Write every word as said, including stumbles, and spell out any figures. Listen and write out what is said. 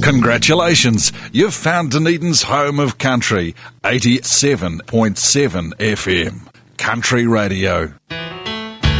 Congratulations, you've found Dunedin's home of country, eighty-seven point seven F M. Country Radio.